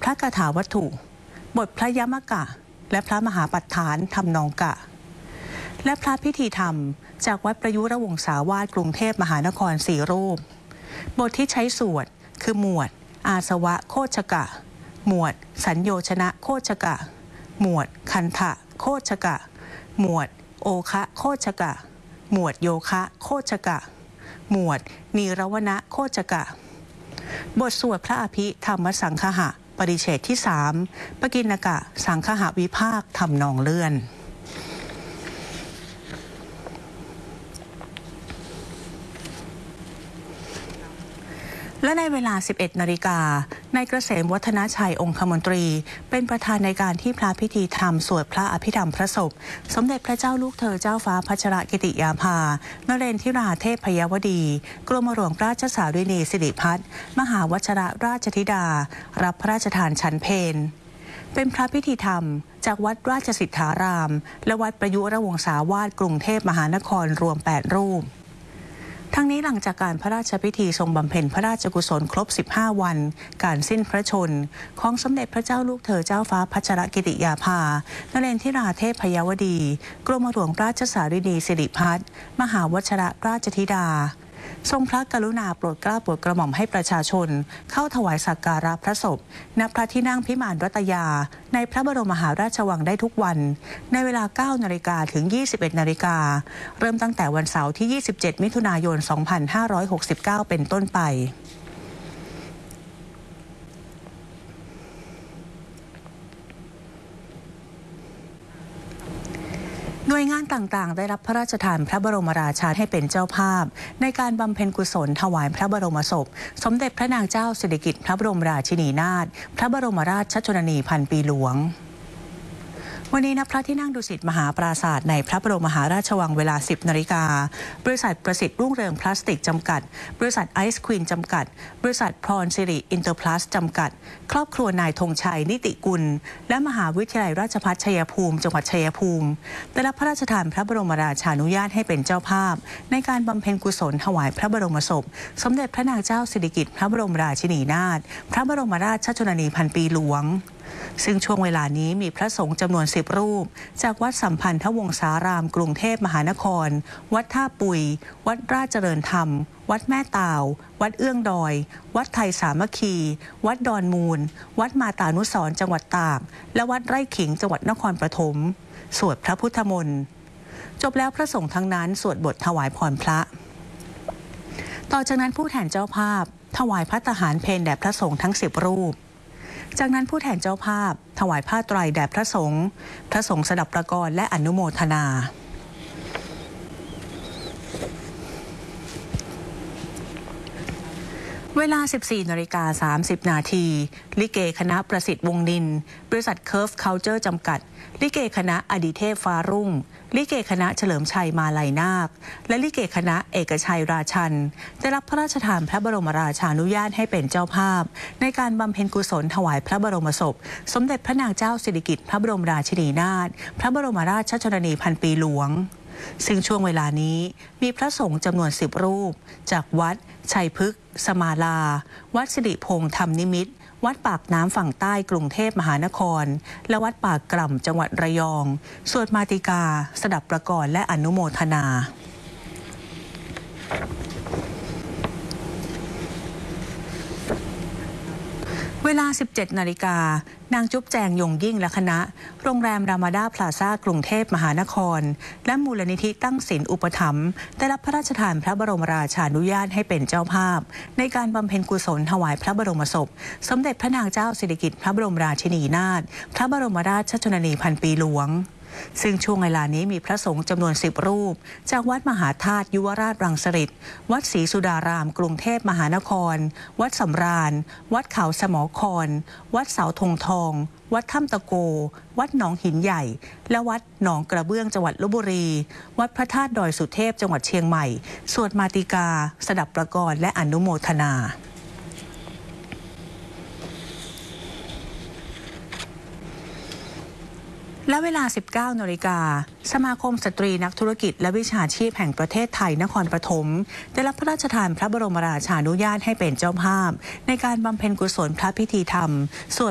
ระคาถาวัตถุ บทพระยมกะและพระมหาปัฏฐานทำนองกะและพระพิธีธรรมจากวัดประยุรวงศาวาสกรุงเทพมหานคร4 รูปบทที่ใช้สวดคือหมวดอาสวะโคชกะหมวดสัญโยชนะโคชกะหมวดคันทะโคชกะหมวดโอคะโคชกะหมวดโยคะโคชกะหมวดนีรวณะโคชกะบทสวดพระอภิธรรมสังคหะปริเฉดที่3ปกิณกะสังคหวิภาคทำนองเลื่อนและในเวลา 11 นาฬิกานายเกษมวัฒนชัยองคมนตรีเป็นประธานในการที่พระพิธีธรรมสวดพระอภิธรรมพระศพสมเด็จพระเจ้าลูกเธอเจ้าฟ้าพัชรกิติยาภานเรนทิราเทพยวดีกรมหลวงราชสารินีสิริพัฒน์มหาวชรราชธิดารับพระราชทานฉันเพลเป็นพระพิธีธรรมจากวัดราชสิทธารามและวัดประยุรวงศาวาสกรุงเทพมหานครรวม8 รูปทั้งนี้หลังจากการพระราชพิธีทรงบำเพ็ญพระราชกุศลครบ15 วันการสิ้นพระชนของสมเด็จพระเจ้าลูกเธอเจ้าฟ้าพัชรกิติยาภานเรนทิราเทพยวดีกรมหลวงราชสารินีสิริพัฒน์มหาวชรราชธิดาทรงพระกรุณาโปรดเกล้าโปรดกระหม่อมให้ประชาชนเข้าถวายสักการะพระศพณพระที่นั่งพิมานรัตยาในพระบรมมหาราชวังได้ทุกวันในเวลา 9 นาฬิกาถึง 21 นาฬิกาเริ่มตั้งแต่วันเสาร์ที่ 27 มิถุนายน 2569 เป็นต้นไปหน่วยงานต่างๆได้รับพระราชทานพระบรมราชาให้เป็นเจ้าภาพในการบำเพ็ญกุศลถวายพระบรมศพสมเด็จพระนางเจ้าสิริกิติ์พระบรมราชินีนาถพระบรมราชชนนีพันปีหลวงวันนี้ณพระที่นั่งดุสิตมหาปราสาทในพระบรมมหาราชวังเวลา 10 นาฬิกาบริษัทประสิทธิ์รุ่งเรืองพลาสติกจำกัดบริษัทไอซ์ควีนจำกัดบริษัทพรสิริอินเตอร์พลัสจำกัดครอบครัวนายธงชัยนิติกุลและมหาวิทยาลัยราชภัฏชัยภูมิจังหวัดชัยภูมิได้รับพระราชทานพระบรมราชานุญาตให้เป็นเจ้าภาพในการบำเพ็ญกุศลถวายพระบรมศพสมเด็จพระนางเจ้าสิริกิติ์พระบรมราชินีนาถพระบรมราชชนนีพันปีหลวงซึ่งช่วงเวลานี้มีพระสงฆ์จำนวน10 รูปจากวัดสัมพันธวงศารามกรุงเทพมหานครวัดท่าปุยวัดราชเจริญธรรมวัดแม่ตาววัดเอื้องดอยวัดไทยสามัคคีวัดดอนมูลวัดมาตานุสรณ์จังหวัดตากและวัดไร่ขิงจังหวัดนครปฐมสวดพระพุทธมนต์จบแล้วพระสงฆ์ทั้งนั้นสวดบทถวายพรพระต่อจากนั้นผู้แทนเจ้าภาพถวายภัตตาหารเพลแด่พระสงฆ์ทั้ง10 รูปจากนั้นผู้แทนเจ้าภาพถวายผ้าไตรแด่พระสงฆ์สดับประกรณ์และอนุโมทนาเวลา 14 นาฬิกา 30 นาทีลิเกคณะประสิทธิ์วงนินบริษัทเคิร์ฟเคาน์เตอร์จำกัดลิเกคณะอดิเทพฟ้ารุ่งลิเกคณะเฉลิมชัยมาลัยนาคและลิเกคณะเอกชัยราชันได้รับพระราชทานพระบรมราชานุญาตให้เป็นเจ้าภาพในการบำเพ็ญกุศลถวายพระบรมศพสมเด็จพระนางเจ้าสิริกิติ์พระบรมราชินีนาถพระบรมราชชนนีพันปีหลวงซึ่งช่วงเวลานี้มีพระสงฆ์จำนวน10 รูปจากวัดชัยพฤกษ์สมาลาวัดสิริพงษ์ธรรมนิมิตรวัดปากน้ำฝั่งใต้กรุงเทพมหานครและวัดปากกล่ำจังหวัดระยองสวดมาติกาสดับประกรณ์และอนุโมทนาเวลา 17 นาฬิกานางจุ๊บแจงยงยิ่งและคณะโรงแรมรามาดาพลาซ่ากรุงเทพมหานครและมูลนิธิตั้งศีลอุปถัมภ์ได้รับพระราชทานพระบรมราชานุญาตให้เป็นเจ้าภาพในการบำเพ็ญกุศลถวายพระบรมศพสมเด็จพระนางเจ้าสิริกิติ์พระบรมราชินีนาถพระบรมราชชนนีพันปีหลวงซึ่งช่วงเวลานี้มีพระสงฆ์จำนวน10 รูปจากวัดมหาธาตุยุวราชรังสฤษฎ์วัดศรีสุดารามกรุงเทพมหานครวัดสำราญวัดเขาสมอครวัดเสาธงทองวัดถ้ำตะโกวัดหนองหินใหญ่และวัดหนองกระเบื้องจังหวัดลพบุรีวัดพระธาตุดอยสุเทพจังหวัดเชียงใหม่สวดมาติกาสดับประกรณ์และอนุโมทนา และเวลา 19 นาฬิกาสมาคมสตรีนักธุรกิจและวิชาชีพแห่งประเทศไทยนครปฐมได้รับพระราชทานพระบรมราชานุญาตให้เป็นเจ้าภาพในการบำเพ็ญกุศลพระพิธีธรรม